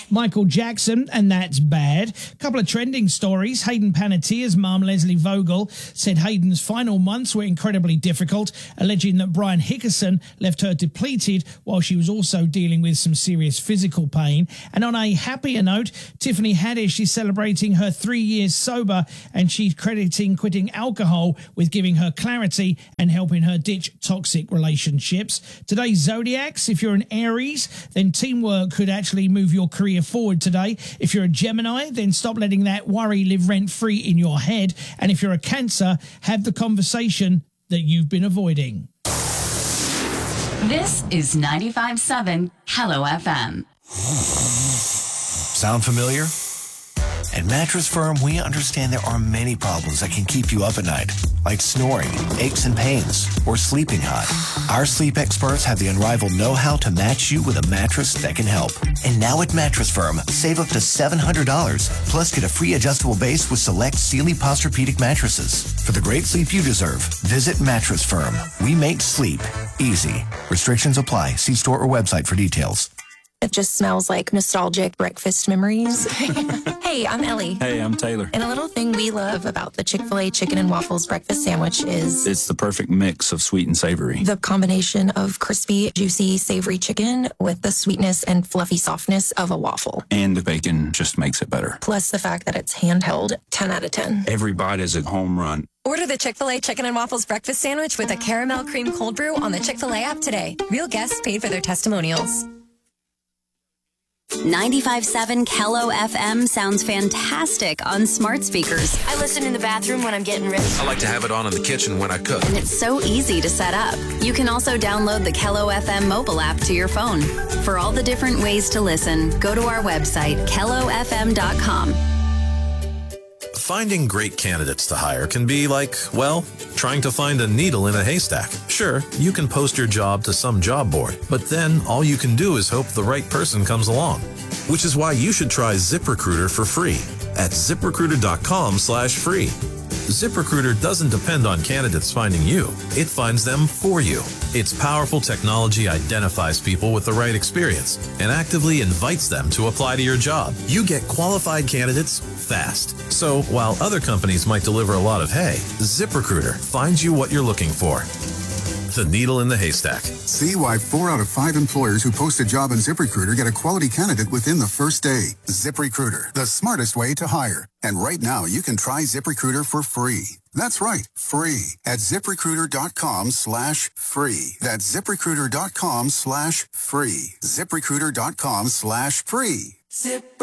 Michael Jackson, and that's bad. A couple of trending stories. Hayden Panettiere's mum, Leslie Vogel, said Hayden's final months were incredibly difficult, alleging that Brian Hickerson left her depleted while she was also dealing with some serious physical pain. And on a happier note, Tiffany Haddish is celebrating her 3 years sober, and she's crediting quitting alcohol with giving her clarity and helping her ditch toxic relationships. Today's zodiacs: if you're an Aries, then teamwork could actually move your career forward today. If you're a Gemini, then stop letting that worry live rent-free in your head. And if you're a Cancer, have the conversation that you've been avoiding. This is 95.7 Hello FM. Sound familiar? At Mattress Firm, we understand there are many problems that can keep you up at night, like snoring, aches and pains, or sleeping hot. Our sleep experts have the unrivaled know-how to match you with a mattress that can help. And now at Mattress Firm, save up to $700, plus get a free adjustable base with select Sealy Posturepedic mattresses. For the great sleep you deserve, visit Mattress Firm. We make sleep easy. Restrictions apply. See store or website for details. It just smells like nostalgic breakfast memories. Hey, I'm Ellie. Hey, I'm Taylor. And a little thing we love about the Chick-fil-A chicken and waffles breakfast sandwich is it's the perfect mix of sweet and savory. The combination of crispy, juicy, savory chicken with the sweetness and fluffy softness of a waffle. And the bacon just makes it better. Plus the fact that it's handheld, 10 out of 10. Every bite is a home run. Order the Chick-fil-A Chicken and Waffles Breakfast Sandwich with a caramel cream cold brew on the Chick-fil-A app today. Real guests paid for their testimonials. 95.7 Hello FM sounds fantastic on smart speakers. I listen in the bathroom when I'm getting ready. I like to have it on in the kitchen when I cook. And it's so easy to set up. You can also download the Hello FM mobile app to your phone. For all the different ways to listen, go to our website, hellofm.com. Finding great candidates to hire can be like, well, trying to find a needle in a haystack. Sure, you can post your job to some job board, but then all you can do is hope the right person comes along. Which is why you should try ZipRecruiter for free at ZipRecruiter.com/free. ZipRecruiter doesn't depend on candidates finding you. It finds them for you. Its powerful technology identifies people with the right experience and actively invites them to apply to your job. You get qualified candidates fast. So while other companies might deliver a lot of hay, ZipRecruiter finds you what you're looking for. The needle in the haystack. See why 4 out of 5 employers who post a job on ZipRecruiter get a quality candidate within the first day. ZipRecruiter, the smartest way to hire. And right now, you can try ZipRecruiter for free. That's right, free at ZipRecruiter.com/free. That's ZipRecruiter.com/free. ZipRecruiter.com/free.